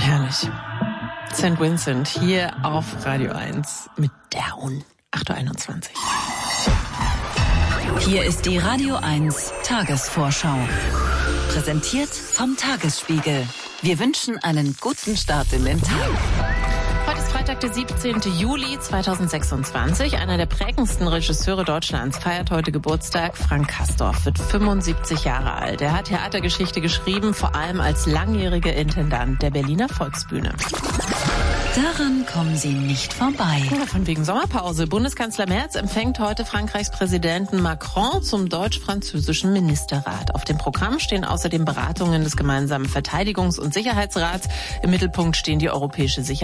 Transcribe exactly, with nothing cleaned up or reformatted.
Herrlich. Saint Vincent hier auf Radio eins mit Down. acht Uhr einundzwanzig. Hier ist die Radio eins Tagesvorschau. Präsentiert vom Tagesspiegel. Wir wünschen einen guten Start in den Tag. Heute ist Freitag, der siebzehnten Juli zweitausendsechsundzwanzig. Einer der prägendsten Regisseure Deutschlands feiert heute Geburtstag. Frank Castorf wird fünfundsiebzig Jahre alt. Er hat Theatergeschichte geschrieben, vor allem als langjähriger Intendant der Berliner Volksbühne. Daran kommen Sie nicht vorbei. Ja, von wegen Sommerpause. Bundeskanzler Merz empfängt heute Frankreichs Präsidenten Macron zum deutsch-französischen Ministerrat. Auf dem Programm stehen außerdem Beratungen des gemeinsamen Verteidigungs- und Sicherheitsrats. Im Mittelpunkt stehen die europäische Sicherheit